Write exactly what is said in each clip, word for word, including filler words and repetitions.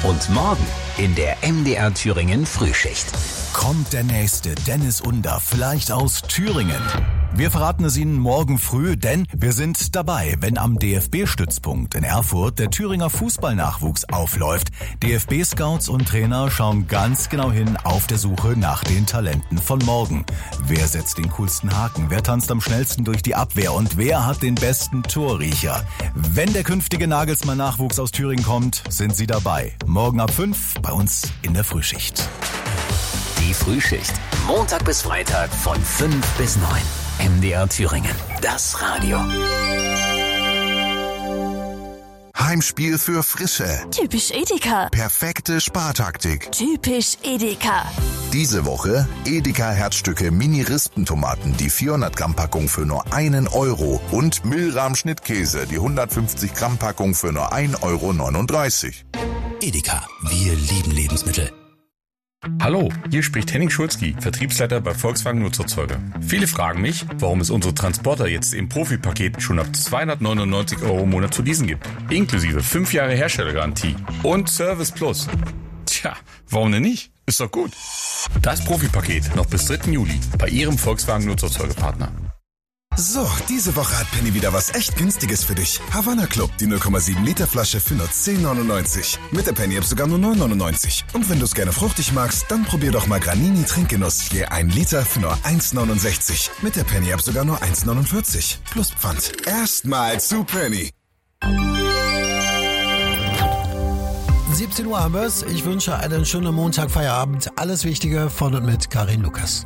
Und morgen in der M D R Thüringen Frühschicht. Kommt der nächste Dennis Under vielleicht aus Thüringen? Wir verraten es Ihnen morgen früh, denn wir sind dabei, wenn am D F B-Stützpunkt in Erfurt der Thüringer Fußballnachwuchs aufläuft. D F B-Scouts und Trainer schauen ganz genau hin auf der Suche nach den Talenten von morgen. Wer setzt den coolsten Haken? Wer tanzt am schnellsten durch die Abwehr? Und wer hat den besten Torriecher? Wenn der künftige Nagelsmann-Nachwuchs aus Thüringen kommt, sind Sie dabei. Morgen ab fünf bei uns in der Frühschicht. Die Frühschicht. Montag bis Freitag von fünf bis neun. M D R Thüringen. Das Radio. Heimspiel für Frische. Typisch Edeka. Perfekte Spartaktik. Typisch Edeka. Diese Woche Edeka Herzstücke Mini-Rispentomaten, die vierhundert Gramm Packung für nur einen Euro und Milram Schnittkäse, die hundertfünfzig Gramm Packung für nur ein Euro neununddreißig. Edeka, wir lieben Lebensmittel. Hallo, hier spricht Henning Schulzki, Vertriebsleiter bei Volkswagen Nutzerzeuger. Viele fragen mich, warum es unsere Transporter jetzt im Profipaket schon ab zweihundertneunundneunzig Euro im Monat zu leasen gibt. Inklusive fünf Jahre Herstellergarantie und Service Plus. Tja, warum denn nicht? Ist doch gut. Das Profipaket noch bis dritten Juli bei Ihrem Volkswagen Nutzerzeugerpartner. So, diese Woche hat Penny wieder was echt Günstiges für dich. Havanna Club, die null Komma sieben Liter Flasche für nur zehn neunundneunzig. Mit der Penny App sogar nur neun neunundneunzig. Und wenn du es gerne fruchtig magst, dann probier doch mal Granini Trinkgenuss. Je ein Liter für nur eins neunundsechzig. Mit der Penny App sogar nur eins neunundvierzig. Plus Pfand. Erstmal zu Penny. siebzehn Uhr haben wir's. Ich wünsche einen schönen Montagfeierabend. Alles Wichtige von und mit Karin Lukas.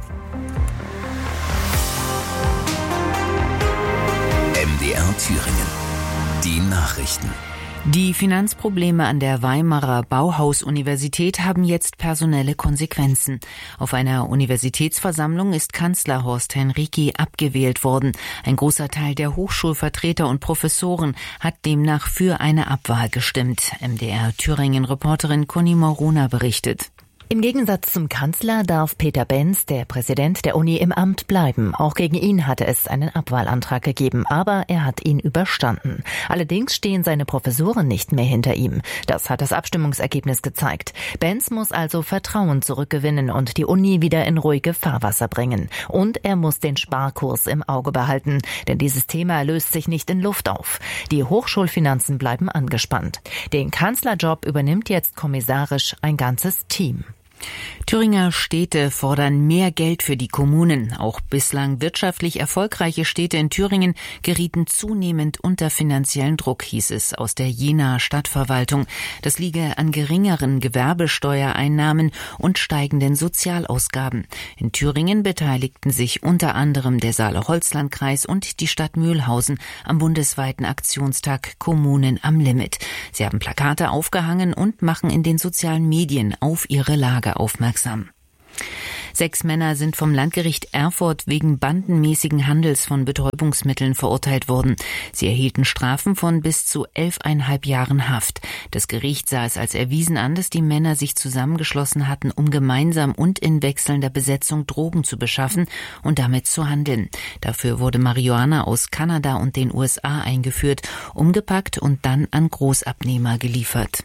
M D R Thüringen. Die Nachrichten. Die Finanzprobleme an der Weimarer Bauhaus-Universität haben jetzt personelle Konsequenzen. Auf einer Universitätsversammlung ist Kanzler Horst Henrici abgewählt worden. Ein großer Teil der Hochschulvertreter und Professoren hat demnach für eine Abwahl gestimmt. M D R Thüringen-Reporterin Conny Morona berichtet. Im Gegensatz zum Kanzler darf Peter Benz, der Präsident der Uni, im Amt bleiben. Auch gegen ihn hatte es einen Abwahlantrag gegeben, aber er hat ihn überstanden. Allerdings stehen seine Professoren nicht mehr hinter ihm. Das hat das Abstimmungsergebnis gezeigt. Benz muss also Vertrauen zurückgewinnen und die Uni wieder in ruhige Fahrwasser bringen. Und er muss den Sparkurs im Auge behalten, denn dieses Thema löst sich nicht in Luft auf. Die Hochschulfinanzen bleiben angespannt. Den Kanzlerjob übernimmt jetzt kommissarisch ein ganzes Team. Thüringer Städte fordern mehr Geld für die Kommunen. Auch bislang wirtschaftlich erfolgreiche Städte in Thüringen gerieten zunehmend unter finanziellen Druck, hieß es aus der Jenaer Stadtverwaltung. Das liege an geringeren Gewerbesteuereinnahmen und steigenden Sozialausgaben. In Thüringen beteiligten sich unter anderem der Saale-Holzland-Kreis und die Stadt Mühlhausen am bundesweiten Aktionstag Kommunen am Limit. Sie haben Plakate aufgehangen und machen in den sozialen Medien auf ihre Lage aufmerksam. Sechs Männer sind vom Landgericht Erfurt wegen bandenmäßigen Handels von Betäubungsmitteln verurteilt worden. Sie erhielten Strafen von bis zu elfeinhalb Jahren Haft. Das Gericht sah es als erwiesen an, dass die Männer sich zusammengeschlossen hatten, um gemeinsam und in wechselnder Besetzung Drogen zu beschaffen und damit zu handeln. Dafür wurde Marihuana aus Kanada und den U S A eingeführt, umgepackt und dann an Großabnehmer geliefert.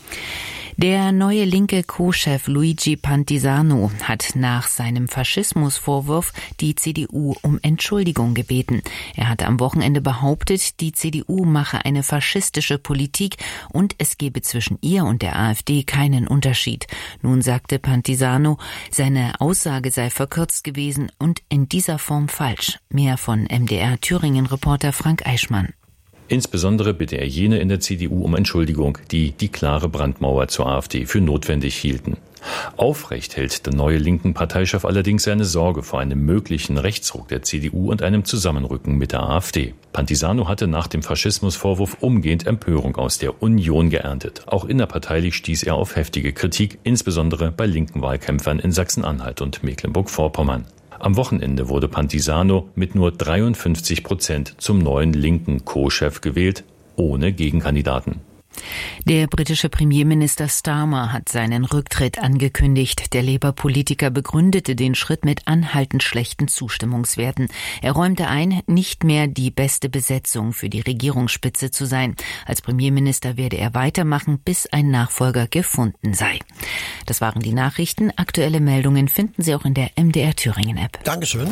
Der neue linke Co-Chef Luigi Pantisano hat nach seinem Faschismusvorwurf die C D U um Entschuldigung gebeten. Er hatte am Wochenende behauptet, die C D U mache eine faschistische Politik und es gebe zwischen ihr und der AfD keinen Unterschied. Nun sagte Pantisano, seine Aussage sei verkürzt gewesen und in dieser Form falsch. Mehr von M D R Thüringen-Reporter Frank Eichmann. Insbesondere bitte er jene in der C D U um Entschuldigung, die die klare Brandmauer zur AfD für notwendig hielten. Aufrecht hält der neue linken Parteichef allerdings seine Sorge vor einem möglichen Rechtsruck der C D U und einem Zusammenrücken mit der AfD. Pantisano hatte nach dem Faschismusvorwurf umgehend Empörung aus der Union geerntet. Auch innerparteilich stieß er auf heftige Kritik, insbesondere bei linken Wahlkämpfern in Sachsen-Anhalt und Mecklenburg-Vorpommern. Am Wochenende wurde Pantisano mit nur dreiundfünfzig Prozent zum neuen linken Co-Chef gewählt, ohne Gegenkandidaten. Der britische Premierminister Starmer hat seinen Rücktritt angekündigt. Der Labour-Politiker begründete den Schritt mit anhaltend schlechten Zustimmungswerten. Er räumte ein, nicht mehr die beste Besetzung für die Regierungsspitze zu sein. Als Premierminister werde er weitermachen, bis ein Nachfolger gefunden sei. Das waren die Nachrichten. Aktuelle Meldungen finden Sie auch in der M D R Thüringen App. Dankeschön.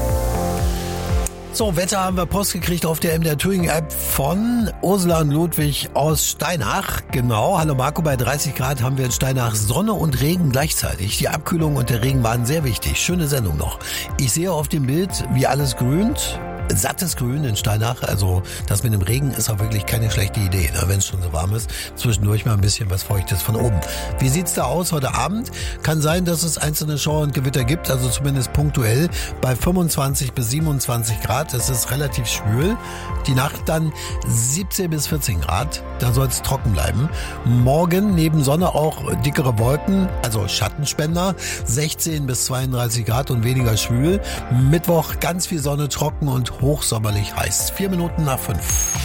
So, Wetter haben wir Post gekriegt auf der M D R Thüringen App von Ursula und Ludwig aus Steinach. Genau, hallo Marco, bei dreißig Grad haben wir in Steinach Sonne und Regen gleichzeitig. Die Abkühlung und der Regen waren sehr wichtig. Schöne Sendung noch. Ich sehe auf dem Bild, wie alles grünt. Sattes Grün in Steinach, also das mit dem Regen ist auch wirklich keine schlechte Idee, ne, wenn es schon so warm ist. Zwischendurch mal ein bisschen was Feuchtes von oben. Wie sieht's da aus heute Abend? Kann sein, dass es einzelne Schauer und Gewitter gibt, also zumindest punktuell bei fünfundzwanzig bis siebenundzwanzig Grad. Es ist relativ schwül. Die Nacht dann siebzehn bis vierzehn Grad. Da soll es trocken bleiben. Morgen neben Sonne auch dickere Wolken, also Schattenspender. sechzehn bis zweiunddreißig Grad und weniger schwül. Mittwoch ganz viel Sonne, trocken und hochsommerlich heiß. Vier Minuten nach fünf.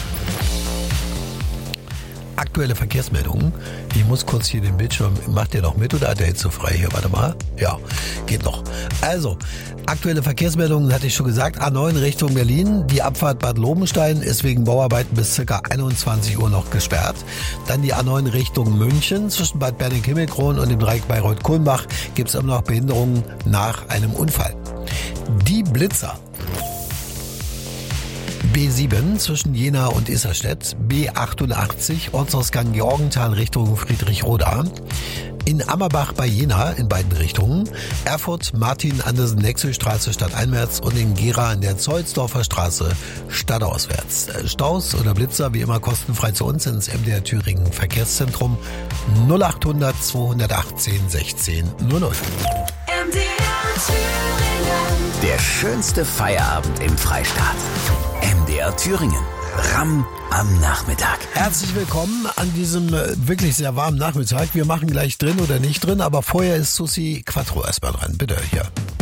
Aktuelle Verkehrsmeldungen. Ich muss kurz hier den Bildschirm, macht der noch mit oder hat er jetzt so frei hier? Warte mal. Ja, geht noch. Also, aktuelle Verkehrsmeldungen hatte ich schon gesagt. A neun Richtung Berlin. Die Abfahrt Bad Lobenstein ist wegen Bauarbeiten bis ca. einundzwanzig Uhr noch gesperrt. Dann die A neun Richtung München. Zwischen Bad Berning-Himmelkron und dem Dreieck Bayreuth-Kulmbach gibt es immer noch Behinderungen nach einem Unfall. Die Blitzer. B sieben zwischen Jena und Isarstedt, B achtundachtzig Ortsausgang Georgenthal Richtung Friedrichroda, in Ammerbach bei Jena in beiden Richtungen, Erfurt Martin-Andersen-Nexel-Straße stadteinwärts und in Gera in der Zollsdorfer Straße stadtauswärts. Staus oder Blitzer wie immer kostenfrei zu uns ins M D R Thüringen Verkehrszentrum null achthundert zweihundertachtzehn sechzehn null null. M D R Thüringen. Der schönste Feierabend im Freistaat. M D R Thüringen. Ramm am Nachmittag. Herzlich willkommen an diesem äh, wirklich sehr warmen Nachmittag. Wir machen gleich drin oder nicht drin, aber vorher ist Susi Quattro erstmal dran. Bitte, hier.